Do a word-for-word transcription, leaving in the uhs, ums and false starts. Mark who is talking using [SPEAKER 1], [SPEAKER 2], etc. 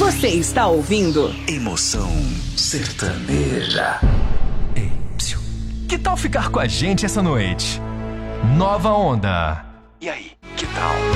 [SPEAKER 1] Você está ouvindo
[SPEAKER 2] Emoção Sertaneja.
[SPEAKER 3] Ei, psiu. Que tal ficar com a gente essa noite? Nova Onda.
[SPEAKER 2] E aí, que tal?